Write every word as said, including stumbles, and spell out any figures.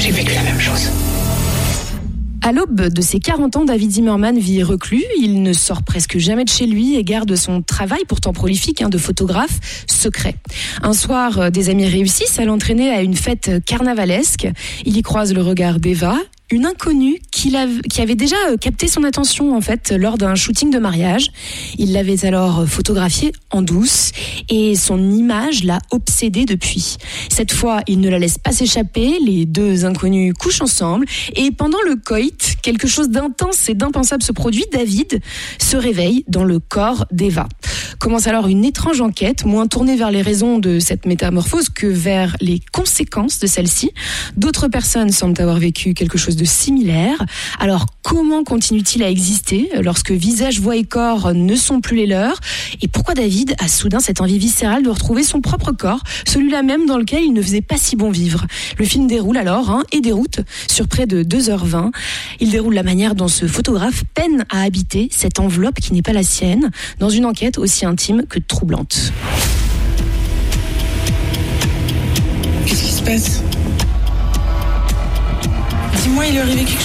j'ai vécu la même chose. À l'aube de ses quarante ans, David Zimmerman vit reclus. Il ne sort presque jamais de chez lui et garde son travail, pourtant prolifique, hein, de photographe, secret. Un soir, des amis réussissent à l'entraîner à une fête carnavalesque. Il y croise le regard d'Eva, une inconnue qui, qui avait déjà capté son attention en fait lors d'un shooting de mariage. Il l'avait alors photographiée en douce et son image l'a obsédé depuis. Cette fois, il ne la laisse pas s'échapper. Les deux inconnus couchent ensemble et pendant le coït, quelque chose d'intense et d'impensable se produit. David se réveille dans le corps d'Eva. Commence alors une étrange enquête, moins tournée vers les raisons de cette métamorphose que vers les conséquences de celle-ci. D'autres personnes semblent avoir vécu quelque chose de similaire. Alors, comment continue-t-il à exister lorsque visage, voix et corps ne sont plus les leurs? Et pourquoi David a soudain cette envie viscérale de retrouver son propre corps, celui-là même dans lequel il ne faisait pas si bon vivre? Le film déroule alors, hein, et déroute sur près de deux heures vingt. Il déroule la manière dont ce photographe peine à habiter cette enveloppe qui n'est pas la sienne, dans une enquête aussi intime que troublante. Qu'est-ce qui se passe? Dis-moi, il aurait vécu